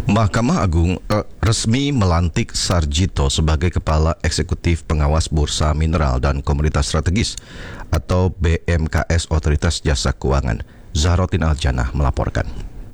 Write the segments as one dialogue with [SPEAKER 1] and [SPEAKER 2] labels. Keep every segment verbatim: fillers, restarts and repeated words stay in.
[SPEAKER 1] Mahkamah Agung eh, resmi melantik Sarjito sebagai Kepala Eksekutif Pengawas Bursa Mineral dan Komoditas Strategis atau B M K S Otoritas Jasa Keuangan. Zahrotin Aljanah melaporkan.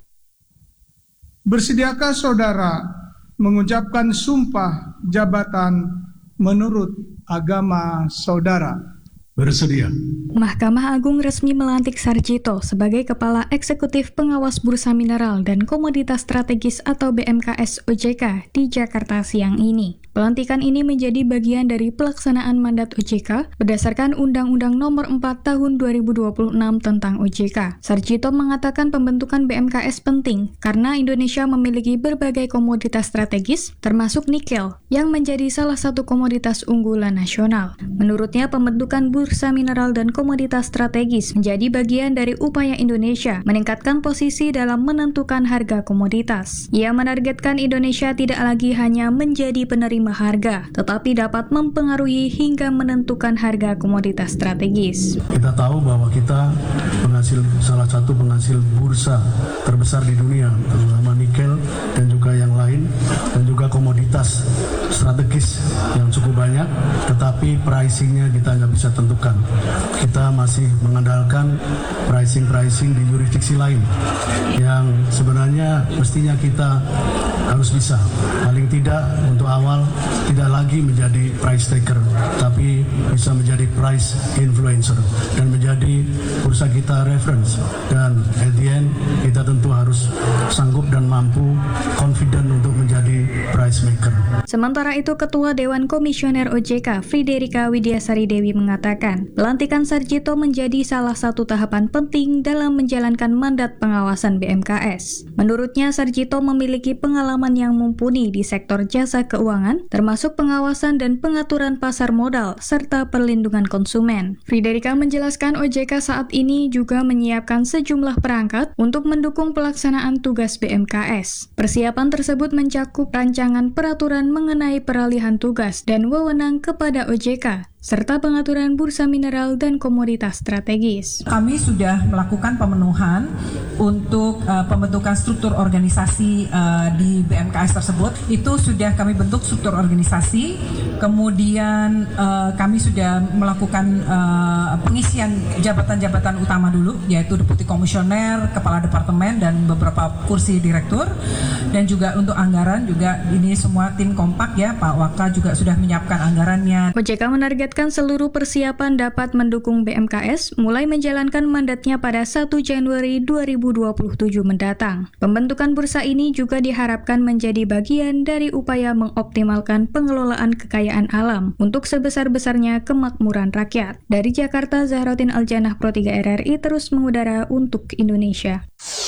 [SPEAKER 2] Bersediakah saudara mengucapkan sumpah jabatan menurut agama saudara?
[SPEAKER 3] Bersedia.
[SPEAKER 4] Mahkamah Agung resmi melantik Sarjito sebagai Kepala Eksekutif Pengawas Bursa Mineral dan Komoditas Strategis atau B M K S O J K di Jakarta siang ini. Pelantikan ini menjadi bagian dari pelaksanaan mandat O J K berdasarkan Undang-Undang Nomor empat Tahun dua ribu dua puluh enam tentang O J K. Sarjito mengatakan pembentukan B M K S penting karena Indonesia memiliki berbagai komoditas strategis termasuk nikel yang menjadi salah satu komoditas unggulan nasional. Menurutnya pembentukan Bursa Mineral dan Komoditas Strategis menjadi bagian dari upaya Indonesia meningkatkan posisi dalam menentukan harga komoditas. Ia menargetkan Indonesia tidak lagi hanya menjadi penerima harga, tetapi dapat mempengaruhi hingga menentukan harga komoditas strategis.
[SPEAKER 3] Kita tahu bahwa kita penghasil salah satu penghasil bursa terbesar di dunia, terutama nikel dan juga yang lain, dan juga komoditas strategis yang cukup banyak, tetapi pricingnya kita nggak bisa tentukan. Kita masih mengandalkan pricing-pricing di yurisdiksi lain yang sebenarnya mestinya kita harus bisa, paling tidak untuk awal tidak lagi menjadi price taker, tapi bisa menjadi price influencer dan menjadi bursa kita reference. Dan at the end kita tentu harus sanggup dan mampu confident untuk menjadi price maker.
[SPEAKER 4] Sementara itu Ketua Dewan Komisioner O J K Friederika Widiasari Dewi mengatakan pelantikan Sarjito menjadi salah satu tahapan penting dalam menjalankan mandat pengawasan B M K S. Menurutnya Sarjito memiliki pengalaman yang mumpuni di sektor jasa keuangan, termasuk pengawasan dan pengaturan pasar modal, serta perlindungan konsumen. Friederika menjelaskan O J K saat ini juga menyiapkan sejumlah perangkat untuk mendukung pelaksanaan tugas B M K S. Persiapan tersebut mencakup rancangan peraturan mengenai peralihan tugas dan wewenang kepada O J K, serta pengaturan bursa mineral dan komoditas strategis.
[SPEAKER 5] Kami sudah melakukan pemenuhan untuk uh, pembentukan struktur organisasi uh, di B M K S tersebut. Itu sudah kami bentuk struktur organisasi, kemudian uh, kami sudah melakukan uh, pengisian jabatan-jabatan utama dulu, yaitu Deputi Komisioner, Kepala Departemen, dan beberapa kursi direktur. Dan juga untuk anggaran juga ini semua tim kompak ya, Pak Waka juga sudah menyiapkan anggarannya.
[SPEAKER 4] O J K menargetkan seluruh persiapan dapat mendukung B M K S mulai menjalankan mandatnya pada satu Januari dua ribu dua puluh tujuh mendatang. Pembentukan bursa ini juga diharapkan menjadi bagian dari upaya mengoptimalkan pengelolaan kekayaan alam untuk sebesar-besarnya kemakmuran rakyat. Dari Jakarta, Zahrotin Aljanah, Pro tiga R R I terus mengudara untuk Indonesia.